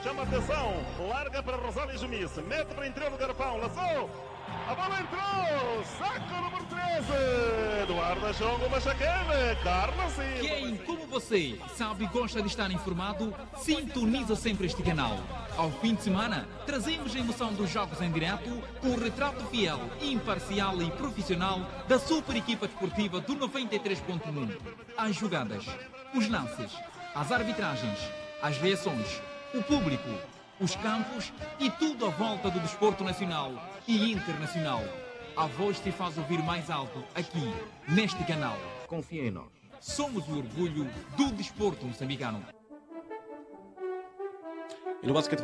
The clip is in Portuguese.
chama a atenção, larga para Rosário Jumice, mete para o interior do garrafão, lançou, a bola entrou, saco número 13, Eduardo Jongo Machacane, Carlos Silva. Quem, como você, sabe e gosta de estar informado, sintoniza sempre este canal. Ao fim de semana, trazemos a emoção dos jogos em direto, com o retrato fiel, imparcial e profissional da super equipa desportiva do 93.1. As jogadas, os lances, as arbitragens, as reações, o público, os campos e tudo à volta do desporto nacional e internacional. A voz te faz ouvir mais alto aqui, neste canal. Confia em nós. Somos o orgulho do desporto moçambicano. E no basquete